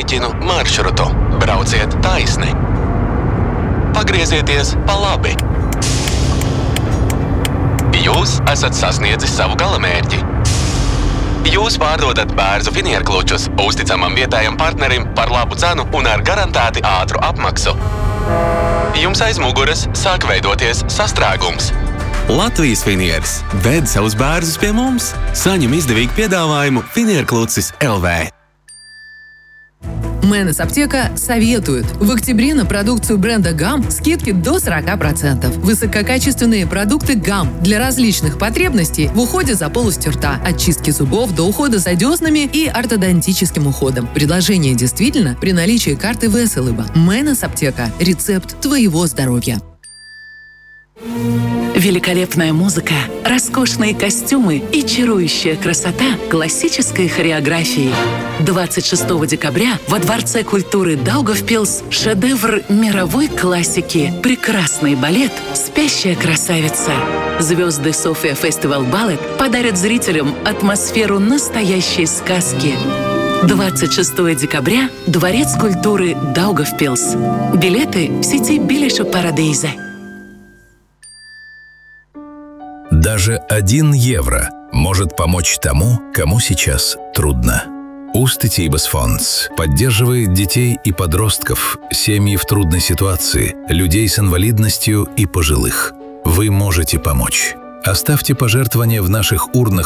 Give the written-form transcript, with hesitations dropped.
rēķinu maršrutu. Brauciet taisni. Pagriezieties pa labi. Jūs esat sasniedzis savu galamērķi. Jūs pārdodat Bērzu finierklučus uzticamam vietējam partnerim par labu cenu un ar garantēti ātru apmaksu. Jums aiz muguras sāk veidoties sastrēgums. Latvijas finieris ved savus bērzus pie mums. Saņem izdevīgu piedāvājumu Finierklucis LV. Мэнес Аптека советует. В октябре на продукцию бренда ГАМ скидки до 40%. Высококачественные продукты ГАМ для различных потребностей в уходе за полостью рта, от чистки зубов до ухода за деснами и ортодонтическим уходом. Предложение действительно при наличии карты ВСЛБ. Мэнес Аптека. Рецепт твоего здоровья. Великолепная музыка, роскошные костюмы и чарующая красота классической хореографии. 26 декабря во Дворце культуры Даугавпилс шедевр мировой классики, прекрасный балет «Спящая красавица». Звезды София Фестивал Балет подарят зрителям атмосферу настоящей сказки. 26 декабря Дворец культуры Даугавпилс. Билеты в сети Билеша Парадейзе. Даже 1 евро может помочь тому, кому сейчас трудно. Уститибас Фондс поддерживает детей и подростков, семьи в трудной ситуации, людей с инвалидностью и пожилых. Вы можете помочь. Оставьте пожертвования в наших урнах